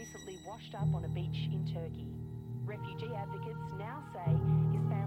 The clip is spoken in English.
recently washed up on a beach in Turkey. Refugee advocates now say his family